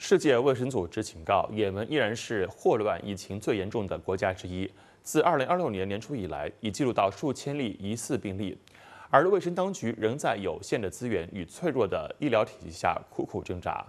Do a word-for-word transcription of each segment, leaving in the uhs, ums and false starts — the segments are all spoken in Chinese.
世界卫生组织警告，也门依然是霍乱疫情最严重的国家之一。自二零二六年年初以来，已记录到数千例疑似病例，而卫生当局仍在有限的资源与脆弱的医疗体系下苦苦挣扎。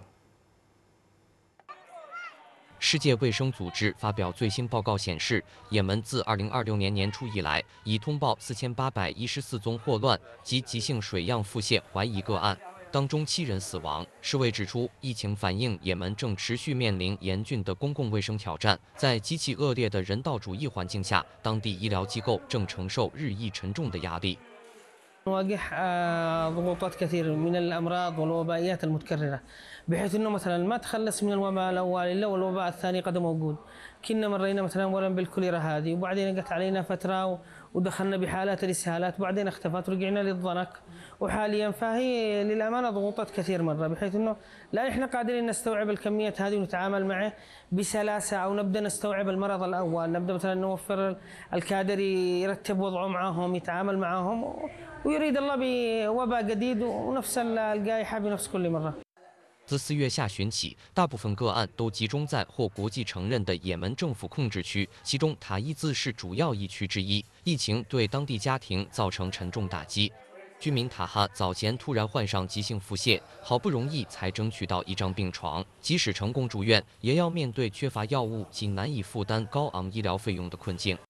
世界卫生组织发表最新报告显示，也门自二零二六年年初以来，已通报四千八百一十四宗霍乱及急性水样腹泻怀疑个案，当中七人死亡。世卫指出，疫情反映也门正持续面临严峻的公共卫生挑战，在极其恶劣的人道主义环境下，当地医疗机构正承受日益沉重的压力。 نواجه ضغوطات كثير من الامراض والوبائيات المتكرره بحيث انه مثلا ما تخلص من الوباء الاول الا والوباء الثاني قد موجود. كنا مرينا مثلا اولا بالكوليرا هذه وبعدين جت علينا فتره ودخلنا بحالات الاسهالات وبعدين اختفت ورجعنا للضنك وحاليا فهي للامانه ضغوطات كثير مره بحيث انه لا احنا قادرين نستوعب الكميات هذه ونتعامل معه بسلاسه او نبدا نستوعب المرض الاول، نبدا مثلا نوفر الكادر يرتب وضعه معهم يتعامل معهم ويريد الله بوباء جديد ونفس الجائحة بنفس كل مرة. 自四月下旬起，大部分个案都集中在获国际承认的也门政府控制区，其中塔伊兹是主要疫区之一。疫情对当地家庭造成沉重打击。居民塔哈早前突然患上急性腹泻，好不容易才争取到一张病床，即使成功住院，也要面对缺乏药物及难以负担高昂医疗费用的困境。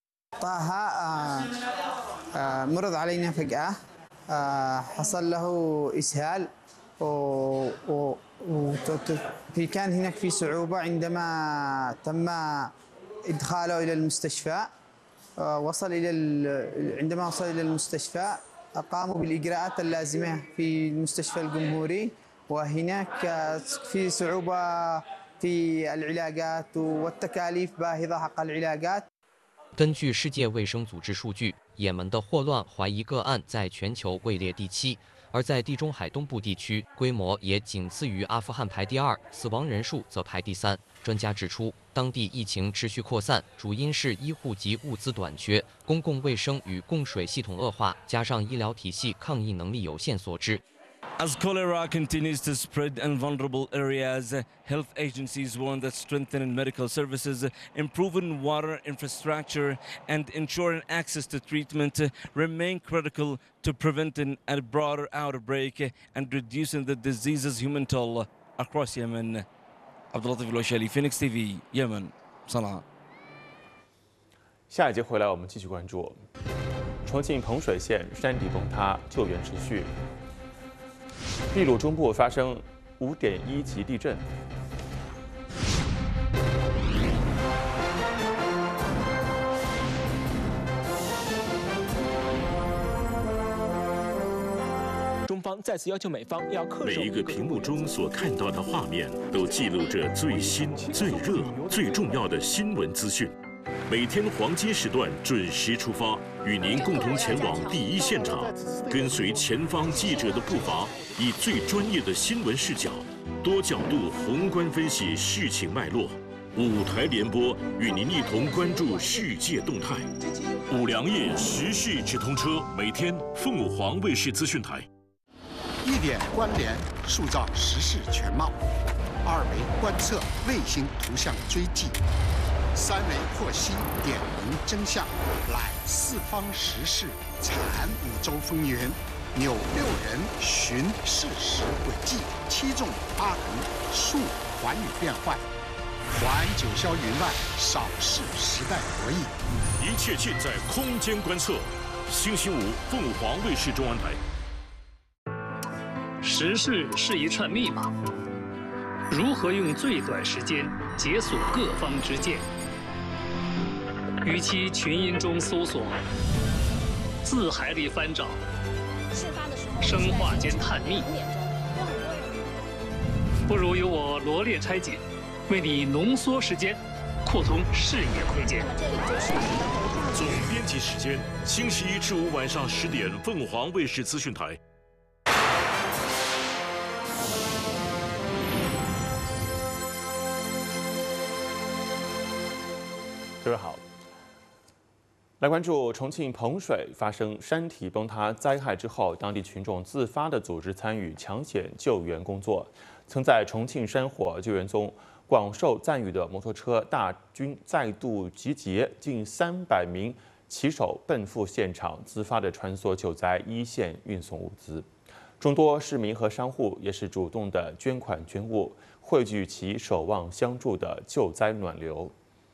مرض علينا فجأة حصل له إسهال وكان هناك في صعوبة عندما تم إدخاله إلى المستشفى وصل إلى عندما وصل إلى المستشفى قاموا بالإجراءات اللازمة في المستشفى الجمهوري وهناك في صعوبة في العلاجات والتكاليف باهظة حق العلاجات. 根据世界卫生组织数据，也门的霍乱怀疑个案在全球位列第七，而在地中海东部地区，规模也仅次于阿富汗排第二，死亡人数则排第三。专家指出，当地疫情持续扩散，主因是医护及物资短缺、公共卫生与供水系统恶化，加上医疗体系抗疫能力有限所致。 As cholera continues to spread in vulnerable areas, health agencies warn that strengthening medical services, improving water infrastructure, and ensuring access to treatment remain critical to preventing a broader outbreak and reducing the disease's human toll across Yemen. Abdulatif Al-Washali, Phoenix T V, Yemen, Sana'a. 下一节回来，我们继续关注重庆彭水县山体崩塌，救援持续。 秘鲁中部发生五点一级地震。 中方再次要求美方要恪守。 每一个屏幕中所看到的画面，都记录着最新、最热、最重要的新闻资讯。每天黄金时段准时出发，与您共同前往第一现场，跟随前方记者的步伐，以最专业的新闻视角，多角度宏观分析事情脉络。五台联播与您一同关注世界动态。五粮液时事直通车，每天凤凰卫视资讯台。 一点关联，塑造时事全貌；二维观测，卫星图像追迹。 三维获悉点明真相，览四方时事，阐五洲风云，纽六人寻事实轨迹，七纵八横述寰宇变幻，环九霄云外，扫视时代博弈。 一切尽在空间观测。星期五，凤凰卫视中文台。 时事是一串密码，如何用最短时间解锁各方之见？ 与其群音中搜索，字海里翻找，生化间探秘，不如由我罗列拆解，为你浓缩时间，扩通视野空间。 总编辑时间：星期一至五晚上十点，凤凰卫视资讯台。 各位好。 来关注重庆彭水发生山体崩塌灾害之后，当地群众自发的组织参与抢险救援工作。曾在重庆山火救援中广受赞誉的摩托车大军再度集结，近三百名骑手奔赴现场，自发的穿梭救灾一线，运送物资。众多市民和商户也是主动的捐款捐物，汇聚其守望相助的救灾暖流。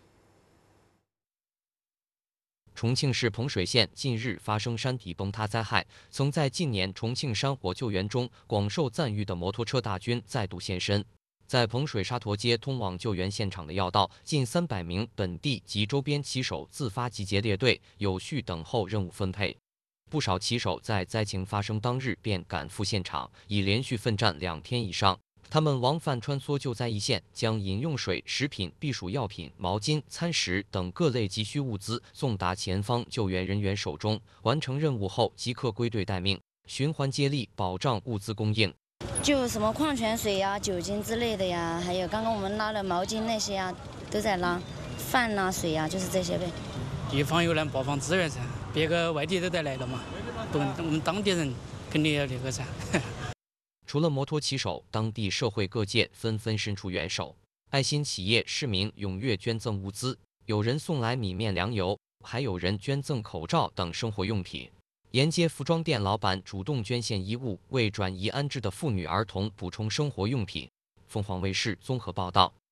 重庆市彭水县近日发生山体崩塌灾害，曾在近年重庆山火救援中广受赞誉的摩托车大军再度现身。在彭水沙陀街通往救援现场的要道，近三百名本地及周边骑手自发集结列队，有序等候任务分配。不少骑手在灾情发生当日便赶赴现场，已连续奋战两天以上。他们往返穿梭救灾一线，将饮用水、食品、避暑药品、毛巾、餐食等各类急需物资送达前方救援人员手中。完成任务后，即刻归队待命，循环接力，保障物资供应。 就什么矿泉水呀、酒精之类的呀，还有刚刚我们拉的毛巾那些呀，都在拉。饭呐、水呀，就是这些呗。 地方有难报放资源噻，别个外地都得来了嘛，不，我们当地人肯定要那个噻。 除了摩托骑手，当地社会各界纷纷伸出援手，爱心企业、市民踊跃捐赠物资，有人送来米面粮油，还有人捐赠口罩等生活用品。沿街服装店老板主动捐献衣物，为转移安置的妇女儿童补充生活用品。凤凰卫视综合报道。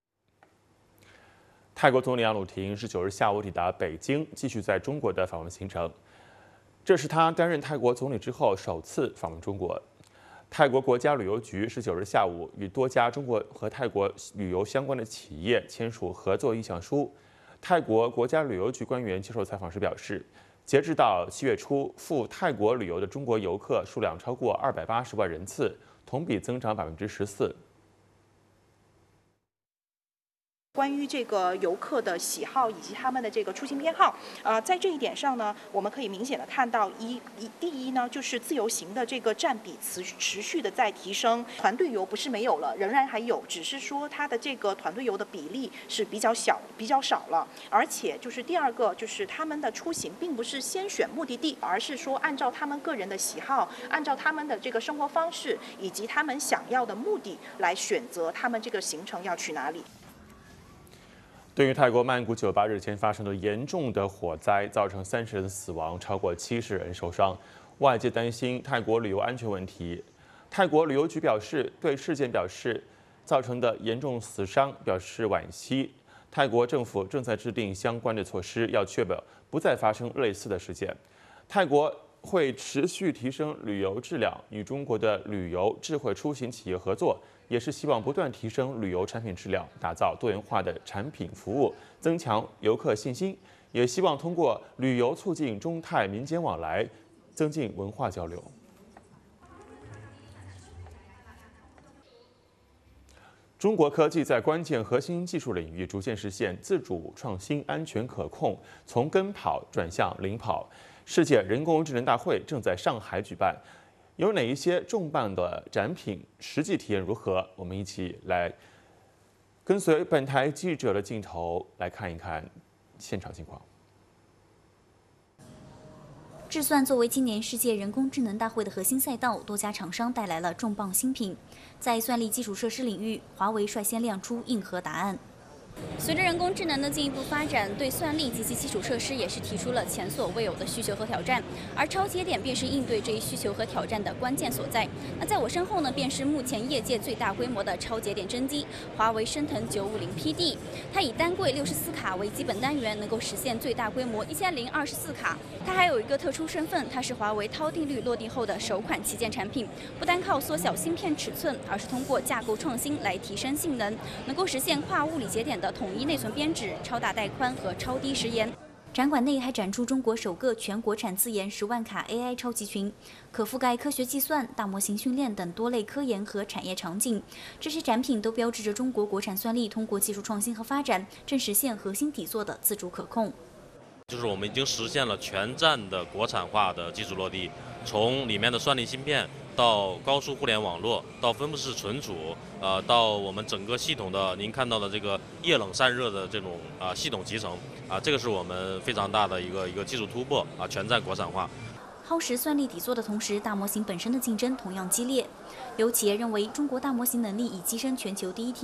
泰国总理昂鲁廷十九日下午抵达北京，继续在中国的访问行程。这是他担任泰国总理之后首次访问中国。泰国国家旅游局十九日下午与多家中国和泰国旅游相关的企业签署合作意向书。泰国国家旅游局官员接受采访时表示，截至到七月初，赴泰国旅游的中国游客数量超过二百八十万人次，同比增长百分之十四。 关于这个游客的喜好以及他们的这个出行偏好，呃，在这一点上呢，我们可以明显的看到一一第一呢，就是自由行的这个占比持持续的在提升，团队游不是没有了，仍然还有，只是说它的这个团队游的比例是比较小、比较少了。而且就是第二个，就是他们的出行并不是先选目的地，而是说按照他们个人的喜好，按照他们的这个生活方式以及他们想要的目的来选择他们这个行程要去哪里。 对于泰国曼谷酒吧日前发生的严重的火灾，造成三十人死亡，超过七十人受伤，外界担心泰国旅游安全问题。泰国旅游局表示，对事件表示造成的严重死伤表示惋惜。泰国政府正在制定相关的措施，要确保不再发生类似的事件。泰国会持续提升旅游质量，与中国的旅游智慧出行企业合作，也是希望不断提升旅游产品质量，打造多元化的产品服务，增强游客信心，也希望通过旅游促进中泰民间往来，增进文化交流。中国科技在关键核心技术领域逐渐实现自主创新、安全可控，从跟跑转向领跑。世界人工智能大会正在上海举办，有哪一些重磅的展品？实际体验如何？我们一起来跟随本台记者的镜头来看一看现场情况。 智算作为今年世界人工智能大会的核心赛道，多家厂商带来了重磅新品。在算力基础设施领域，华为率先亮出硬核答案。随着人工智能的进一步发展，对算力及其基础设施也是提出了前所未有的需求和挑战，而超节点便是应对这一需求和挑战的关键所在。那在我身后呢，便是目前业界最大规模的超节点真机——华为升腾九五零 P D。它以单柜六十四卡为基本单元，能够实现最大规模一千零二十四卡。它还有一个特殊身份，它是华为韬定律落地后的首款旗舰产品，不单靠缩小芯片尺寸，而是通过架构创新来提升性能，能够实现跨物理节点的统一内存编制、超大带宽和超低时延。展馆内还展出中国首个全国产自研十万卡 A I 超级群，可覆盖科学计算、大模型训练等多类科研和产业场景。这些展品都标志着中国国产算力通过技术创新和发展，正实现核心底座的自主可控。 就是我们已经实现了全站的国产化的技术落地，从里面的算力芯片到高速互联网络，到分布式存储，呃，到我们整个系统的您看到的这个液冷散热的这种啊、呃、系统集成啊、呃，这个是我们非常大的一个一个技术突破啊、呃，全站国产化。 耗时算力底座的同时，大模型本身的竞争同样激烈。有企业认为，中国大模型能力已跻身全球第一梯。